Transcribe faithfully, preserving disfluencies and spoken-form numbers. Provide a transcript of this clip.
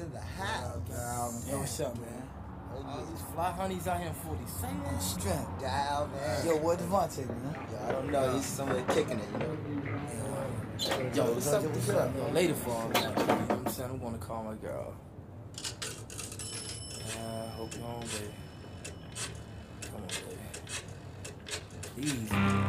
in the house. Down, yo, what's up, man? All these fly honeys out here in forty-seven. Strength. Down, man. Yo, where Devontae, man? Yo, I don't know. He's somewhere kicking it, you know. Yo, what's up? What's up? Yo, later for all that. You know what I'm saying? I'm going to call my girl. Yeah, I hope you're home, baby. Come on, baby. Please.